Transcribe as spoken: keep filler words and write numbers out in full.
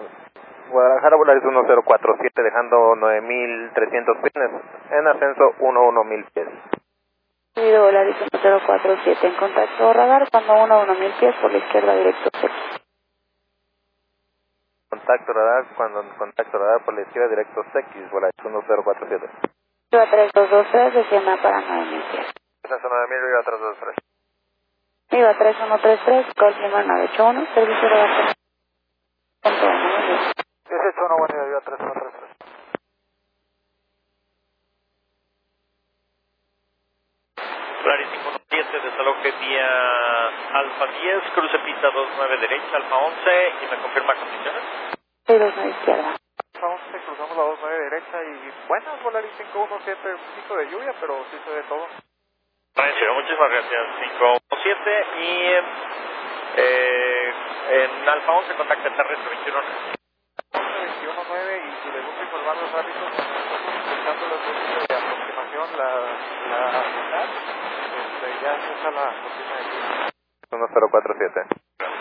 Guadalajara Volaris uno cero cuatro siete dejando nueve mil trescientos pies en ascenso uno mil pies. Recibido Volaris uno cero cuatro siete en contacto radar cuando uno mil pies por la izquierda directo X. Contacto radar cuando contacto radar por la izquierda directo X, Volaris uno cero cuatro siete. Viva tres dos dos tres, descienda para nueve mil pies. Ascenso nueve mil, Viva tres dos tres. Viva tres uno tres tres, call Lima nueve ocho uno, servicio de base. dieciocho uno, buen día, Viva tres uno tres tres. Volaris cinco uno siete, desaloje vía Alfa diez, cruce pista dos nueve derecha, Alfa once, y me confirma condiciones. Sí, dos nueve izquierda. Alfa once, cruzamos la dos nueve derecha y buenas, Volaris cinco uno siete, un poquito de lluvia, pero sí se ve todo. Bueno, muchísimas gracias, cinco uno siete, y eh, en Alfa once, contacto terrestre veintiuno veintiuno nueve y si le gusta informar los árbitros, escuchando los servicios de aproximación, la, la mitad, este, ya empieza la cortina de uno cero cuatro siete.